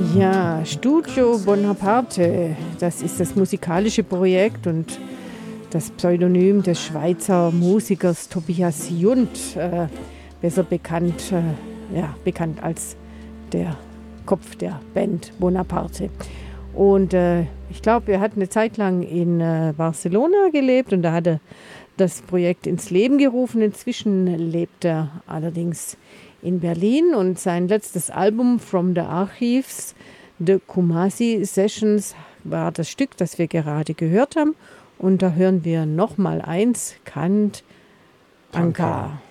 Ja, Studio Bonaparte, das ist das musikalische Projekt und das Pseudonym des Schweizer Musikers Tobias Jund, besser bekannt, bekannt als der Kopf der Band Bonaparte. Und ich glaube, er hat eine Zeit lang in Barcelona gelebt und da hat er das Projekt ins Leben gerufen. Inzwischen lebt er allerdings in Berlin und sein letztes Album From the Archives, The Kumasi Sessions, war das Stück, das wir gerade gehört haben. Und da hören wir nochmal eins, Kant Anka.